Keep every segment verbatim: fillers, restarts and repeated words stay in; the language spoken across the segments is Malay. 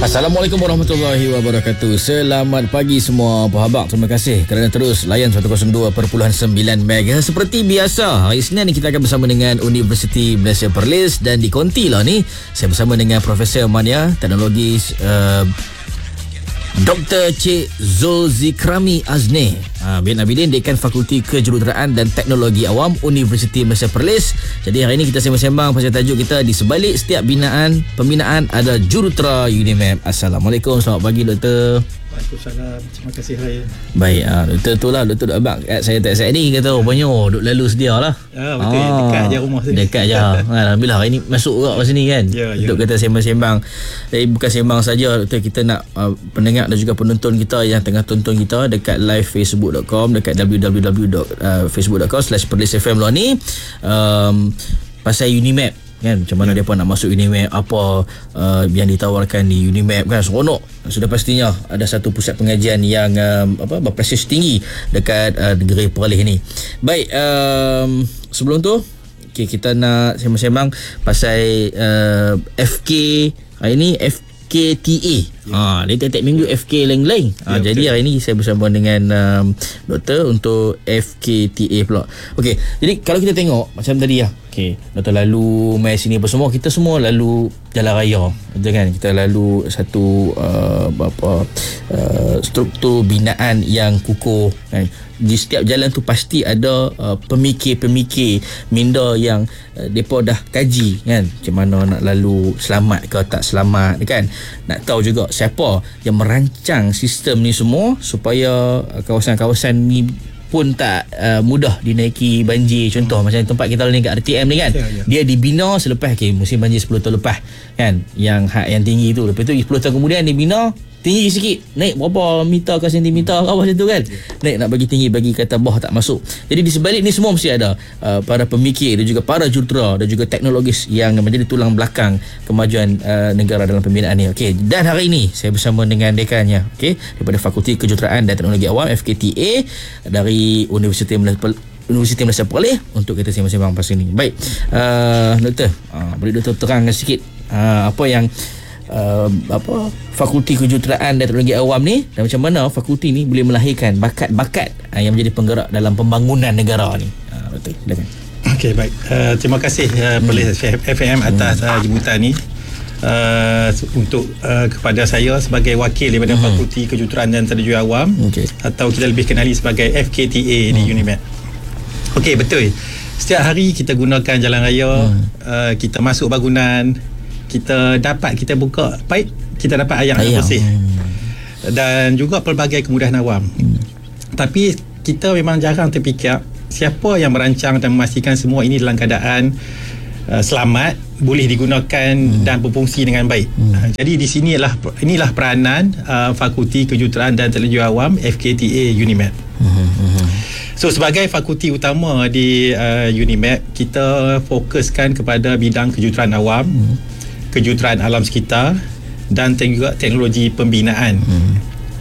Assalamualaikum warahmatullahi wabarakatuh. Selamat pagi semua Pahabak. Terima kasih kerana terus layan seratus dua perpuluhan sembilan Mega. Seperti biasa, hari Isnin ni kita akan bersama dengan Universiti Malaysia Perlis. Dan di konti lah ni, saya bersama dengan Profesor Mania Teknologi uh, Doktor Cik Zulzikrami Azneh ha, bin Abidin, Dekan Fakulti Kejuruteraan dan Teknologi Awam Universiti Malaysia Perlis. Jadi hari ini kita sembang-sembang pasal tajuk kita, di sebalik setiap binaan pembinaan ada jurutera UNIMAP. Assalamualaikum, selamat pagi Doktor. Waalaikumsalam. Terima kasih Raya. Baik, ah, Doktor tu lah, Doktor Abang kat saya tak saya ni kata rupanya oh, duk lalu sedia lah. Ya, betul. Ah, dekat je rumah sini. Dekat je. Alhamdulillah hari ni masuk juga kat sini kan. Ya, ya. Untuk kita sembang-sembang. Jadi bukan sembang saja Doktor, kita nak uh, pendengar dan juga penonton kita yang tengah tonton kita dekat live facebook dot com, dekat w w w dot facebook dot com slash perlis f m lah ni, um, pasal UNIMAP kan, macam mana yeah. mereka nak masuk UNIMAP, apa uh, yang ditawarkan di UNIMAP kan, seronok. Sudah pastinya ada satu pusat pengajian yang um, apa berprestij tinggi dekat uh, negeri Perlis ni. Baik, um, sebelum tu okay, kita nak sembang-sembang pasal uh, F K hari ni, F K T A. Ha, dia tiap-tiap minggu F K lain-lain. Ha, ya, jadi hari ni saya bersama dengan um, doktor untuk F K T A pula. Okey, jadi kalau kita tengok macam tadi lah. Okey, doktor lalu mai sini apa semua, kita semua lalu jalan raya. Betul kan? Kita lalu satu uh, apa uh, struktur binaan yang kukuh kan. Di setiap jalan tu pasti ada uh, pemikir-pemikir minda yang uh, depa dah kaji kan, macam mana nak lalu, selamat ke tak selamat kan. Nak tahu juga siapa yang merancang sistem ni semua supaya uh, kawasan-kawasan ni pun tak uh, mudah dinaiki banjir. Contoh hmm. macam tempat kita ni kat R T M ni kan, ya, ya. Dia dibina selepas okay, musim banjir sepuluh tahun lepas kan, yang hak yang tinggi tu. Lepas tu sepuluh tahun kemudian dia bina tinggi sikit, naik berapa meter ke sentimeter ke apa macam tu kan, naik nak bagi tinggi, bagi kata bawah tak masuk. Jadi di sebalik ni semua mesti ada uh, para pemikir dan juga para jurutera dan juga teknologis yang menjadi tulang belakang kemajuan uh, negara dalam pembinaan ni. Okey, dan hari ini saya bersama dengan dekannya, okey, daripada Fakulti Kejuruteraan dan Teknologi Awam F K T A dari Universiti Malaysia Universiti Malaysia Perlis untuk kita sembang-sembang pasal ni. Baik, uh, doktor, uh, boleh doktor terangkan sikit uh, apa yang Uh, apa Fakulti Kejuruteraan dan Teknologi Awam ni, dan macam mana fakulti ni boleh melahirkan bakat-bakat uh, yang menjadi penggerak dalam pembangunan negara ni. Uh, betul, silakan. Okey, baik. Uh, terima kasih uh, hmm. Perlis F M atas uh, jemputan ni. Uh, untuk uh, kepada saya sebagai wakil daripada hmm. Fakulti Kejuruteraan dan Teknologi Awam, okay. atau kita lebih kenali sebagai F K T A hmm. di UNIMAP. Okey, betul. Setiap hari kita gunakan jalan raya, hmm. uh, kita masuk bangunan, kita dapat kita buka paip, kita dapat air yang bersih hmm. dan juga pelbagai kemudahan awam. hmm. Tapi kita memang jarang terfikir siapa yang merancang dan memastikan semua ini dalam keadaan uh, selamat, boleh digunakan hmm. dan berfungsi dengan baik. hmm. uh, Jadi di sini inilah inilah peranan uh, Fakulti Kejuruteraan dan Teknologi Awam F K T A UNIMAP. hmm. So sebagai fakulti utama di uh, UNIMAP, kita fokuskan kepada bidang kejuruteraan awam, hmm. kejuruteraan alam sekitar dan juga teknologi pembinaan. Hmm.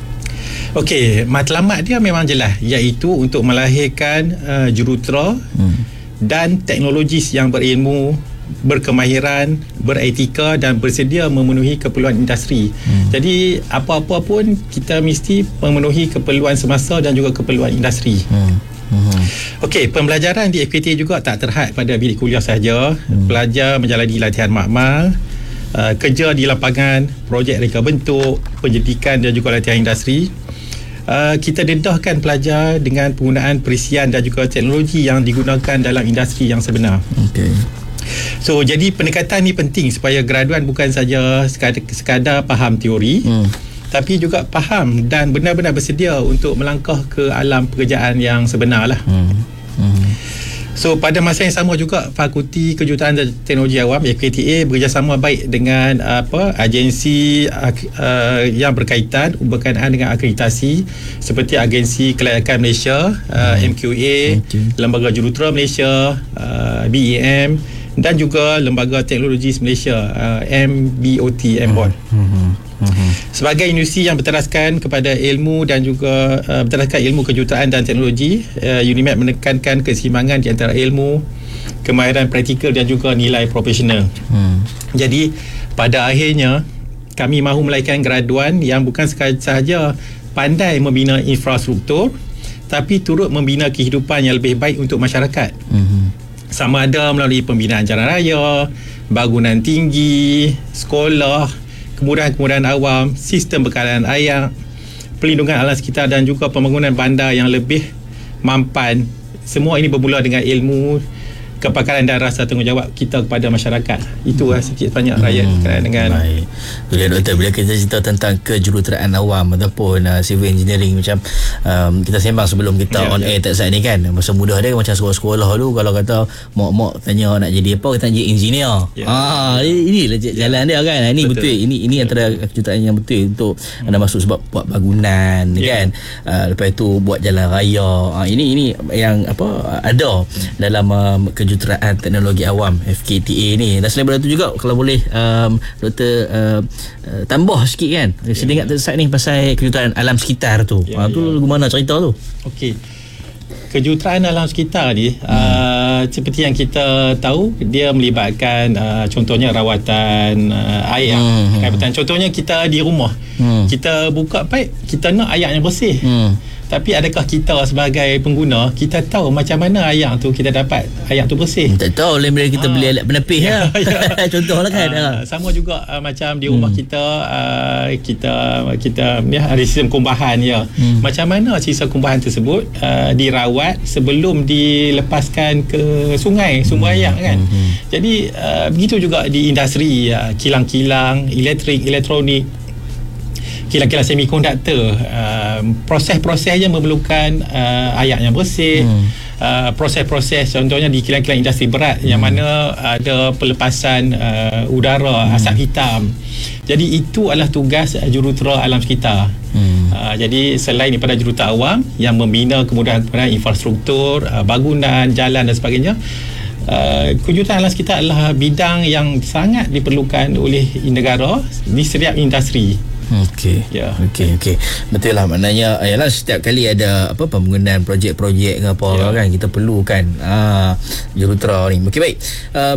Okey, matlamat dia memang jelas, iaitu untuk melahirkan uh, jurutera hmm. dan teknologis yang berilmu, berkemahiran, beretika dan bersedia memenuhi keperluan industri. Hmm. Jadi apa-apa pun kita mesti memenuhi keperluan semasa dan juga keperluan industri. Hmm. Hmm. Okey, pembelajaran di F K T A juga tak terhad pada bilik kuliah sahaja. Hmm. Pelajar menjalani latihan makmal, uh, kerja di lapangan, projek reka bentuk, penyelidikan dan juga latihan industri. Uh, kita dedahkan pelajar dengan penggunaan perisian dan juga teknologi yang digunakan dalam industri yang sebenar. Okey. So jadi pendekatan ni penting supaya graduan bukan saja sekadar, sekadar faham teori, hmm. tapi juga faham dan benar-benar bersedia untuk melangkah ke alam pekerjaan yang sebenar lah. Hmm. Hmm. So pada masa yang sama juga, Fakulti Kejuruteraan dan Teknologi Awam F K T A bekerjasama baik dengan apa agensi uh, yang berkaitan berkenaan dengan akreditasi seperti Agensi Kelayakan Malaysia, uh, M Q A, okay. Lembaga Jurutera Malaysia, uh, B E M, dan juga Lembaga Teknologi Malaysia, uh, M B O T, M B O T. Hmm. Hmm. Sebagai universiti yang berteraskan kepada ilmu dan juga uh, berteraskan ilmu kejuruteraan dan teknologi, uh, UNIMAP menekankan keseimbangan di antara ilmu, kemahiran praktikal dan juga nilai profesional. Hmm. Jadi pada akhirnya kami mahu melahirkan graduan yang bukan sahaja pandai membina infrastruktur, tapi turut membina kehidupan yang lebih baik untuk masyarakat. Mm-hmm. Sama ada melalui pembinaan jalan raya, bangunan tinggi, sekolah, kemudahan-kemudahan awam, sistem bekalan air, pelindungan alam sekitar dan juga pembangunan bandar yang lebih mampan. Semua ini bermula dengan ilmu, kepakaran dan rasa tanggungjawab kita kepada masyarakat. Itu lah sedikit banyak rakyat hmm, berkenaan dengan baik. Jadi doktor, bila kita cerita tentang kejuruteraan awam ataupun uh, civil engineering, macam um, kita sembang sebelum kita yeah, on yeah. air tak saat ni kan, masa mudah dia macam sekolah-sekolah dulu kalau kata mak-mak tanya nak jadi apa, kita nak jadi engineer. yeah. ah, ini lah jalan yeah. dia kan. Ini betul, betul. ini ini yeah. antara kejuruteraan yang betul untuk hmm. anda masuk sebab buat bangunan yeah. kan, uh, lepas tu buat jalan raya. uh, ini ini yang apa ada hmm. dalam uh, kejuruteraan teknologi awam F K T A ni. Dan selain daripada tu juga, kalau boleh um, doktor uh, uh, tambah sikit kan, yeah, saya ingat yeah. ni pasal kejuruteraan alam sekitar tu. yeah, ha, tu yeah. gimana cerita tu? Okey, kejuruteraan alam sekitar ni hmm. uh, seperti yang kita tahu, dia melibatkan uh, contohnya rawatan uh, air. hmm. Rawatan, contohnya kita di rumah, hmm. kita buka paip, kita nak air yang bersih. hmm. Tapi adakah kita sebagai pengguna, kita tahu macam mana air tu kita dapat air tu bersih? Tak tahu lah bila kita ha. beli alat penepih ya. ya. Contohlah kan. Ha. Sama juga uh, macam di rumah hmm. kita uh, kita kita ya, ada sistem kumbahan ya. Hmm. Macam mana sistem kumbahan tersebut uh, dirawat sebelum dilepaskan ke sungai, sumber air kan. Hmm. Jadi uh, begitu juga di industri, uh, kilang-kilang, elektrik, elektronik, kilang-kilang semikonduktor, uh, proses-proses yang memerlukan uh, air yang bersih. hmm. uh, proses-proses contohnya di kilang-kilang industri berat hmm. yang mana ada pelepasan uh, udara, hmm. asap hitam. Jadi itu adalah tugas uh, jurutera alam sekitar. hmm. uh, jadi selain daripada jurutera awam yang membina kemudahan-kemudahan infrastruktur, uh, bangunan, jalan dan sebagainya, Uh, kejuruteraan alam sekitar adalah bidang yang sangat diperlukan oleh negara di setiap industri. Okey. Ya. Okey, okey. Betul lah, maknanya ayalah setiap kali ada apa pembangunan projek-projek ke apa ya. kan, kita perlukan ah jurutera ni. Okey, baik. Uh,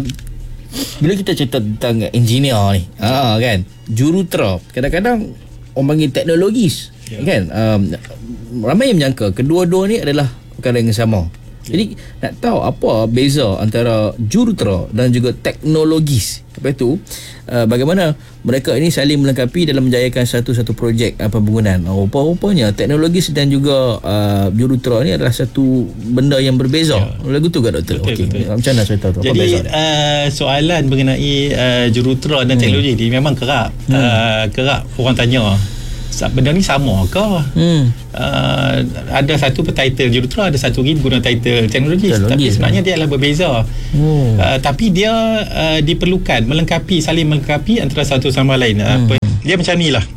bila kita cerita tentang engineer ni, ah kan, jurutera kadang-kadang orang panggil teknologis, ya. kan? Um, ramai yang menyangka kedua-dua ni adalah perkara yang sama. Jadi nak tahu apa beza antara jurutera dan juga teknologis. Lepas tu uh, bagaimana mereka ini saling melengkapi dalam menjayakan satu-satu projek uh, pembangunan. Uh, rupa-rupanya teknologis dan juga uh, jurutera ni adalah satu benda yang berbeza. Ya. Lagu tu ke doktor? Okey. Macam mana cerita tu? Apa Jadi beza uh, soalan mengenai uh, jurutera dan hmm. teknologi ni memang kerap hmm. uh, kerap orang tanya, benda ni sama ke? Hmm. Uh, ada satu title jurutera, ada satu lagi guna title teknologi, tapi sebenarnya dia adalah berbeza. Oh. Uh, tapi dia uh, diperlukan melengkapi, saling melengkapi antara satu sama lain. Hmm. Uh, dia macam ni lah.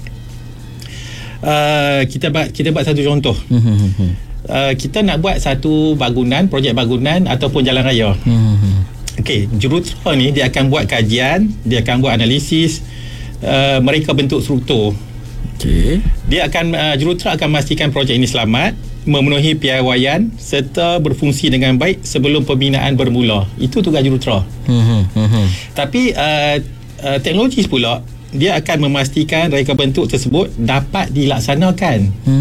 Uh, kita buat kita buat satu contoh. Hmm. Uh, kita nak buat satu bangunan, projek bangunan ataupun jalan raya. Hmm. Okey, jurutera ni dia akan buat kajian, dia akan buat analisis, uh, mereka bentuk struktur. Okay. Dia akan uh, jurutera akan memastikan projek ini selamat, memenuhi piawaian serta berfungsi dengan baik sebelum pembinaan bermula. Itu tugas jurutera. Hmm, hmm, hmm. Tapi uh, uh, teknologis pula, dia akan memastikan reka bentuk tersebut dapat dilaksanakan.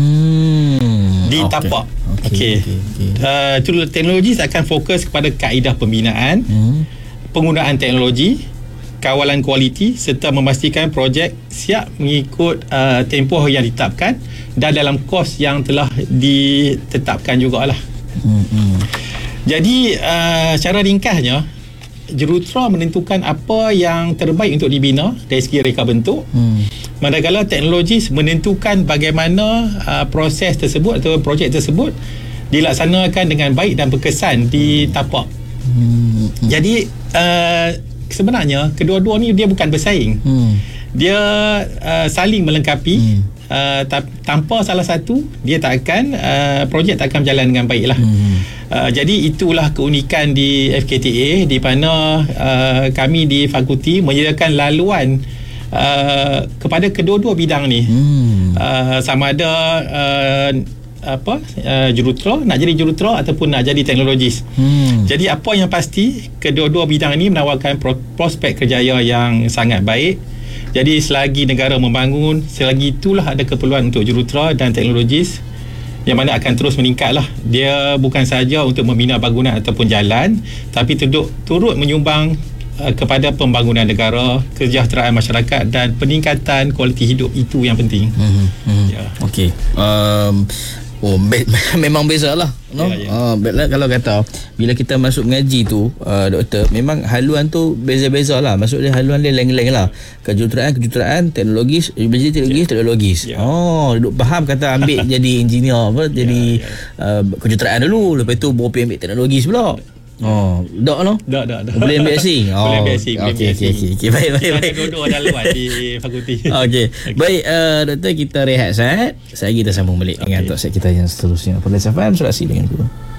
Hmm. Di tapak. Okey. Okay. Okay. Okay. Uh, teknologis akan fokus kepada kaedah pembinaan, hmm. penggunaan teknologi, kawalan kualiti serta memastikan projek siap mengikut uh, tempoh yang ditetapkan dan dalam kos yang telah ditetapkan jugalah. Hmm. Jadi uh, secara ringkasnya, jurutera menentukan apa yang terbaik untuk dibina dari segi reka bentuk. Hmm. Manakala teknologis menentukan bagaimana uh, proses tersebut atau projek tersebut dilaksanakan dengan baik dan berkesan di tapak. Hmm. Jadi uh, sebenarnya kedua-dua ni dia bukan bersaing. Hmm. Dia uh, saling melengkapi. Hmm. Uh, tanpa salah satu dia tak akan uh, projek tak akan berjalan dengan baik lah. Hmm. Uh, jadi itulah keunikan di F K T A, di mana uh, kami di fakulti menyediakan laluan uh, kepada kedua-dua bidang ni. Hmm. Uh, sama ada uh, apa uh, jurutera, nak jadi jurutera ataupun nak jadi teknologis. Hmm. Jadi apa yang pasti kedua-dua bidang ini menawarkan pro- prospek kerjaya yang sangat baik Jadi selagi negara membangun, selagi itulah ada keperluan untuk jurutera dan teknologis yang mana akan terus meningkat lah. Dia bukan sahaja untuk membina bangunan ataupun jalan, tapi turut, turut menyumbang uh, kepada pembangunan negara, kesejahteraan masyarakat dan peningkatan kualiti hidup. Itu yang penting. Hmm, hmm. Ya. Okey. Um, oh, be- memang bezalah. No? Ya, ya. Uh, kalau kata bila kita masuk mengaji tu, uh, doktor, memang haluan tu beza-beza lah. Maksud dia haluan dia lain-lain lah. Kejuruteraan, kejuruteraan, teknologis, belajar teknologis, ya. teknologis. Ya. Oh, duduk faham kata ambil jadi engineer apa, jadi ya, ya. Uh, kejuruteraan dulu, lepas tu baru pergi ambil teknologis pula. Oh, dak no? Dak dak dak. Boleh ambil asing. Oh, boleh ambil asing. Okey okey okey. Okay. Baik baik baik. Kita duduk ada luar di fakulti. Okey. Okay. Baik, uh, doktor, kita rehat saat. Saya kita sambung balik okay. dengan tok set kita yang seterusnya. Perlis F M, surasi dengan guru.